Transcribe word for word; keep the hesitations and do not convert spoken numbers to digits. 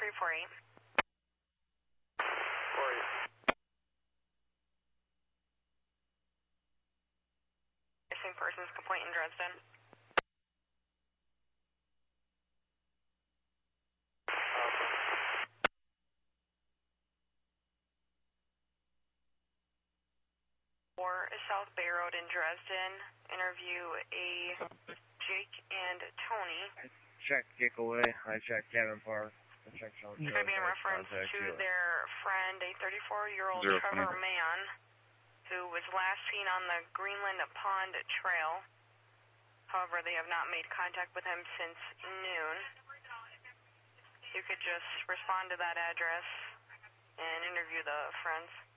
three four eight. four eight. Missing persons complaint in Dresden. Four South Bay Road in Dresden. Interview a Jake and Tony. Check Gickaway. I checked Cabin Park. I checked Sean. It's going to be in reference to their friend, a thirty-four-year-old Trevor Mann, who was last seen on the Greenland Pond Trail. However, they have not made contact with him since noon. You could just respond to that address and interview the friends.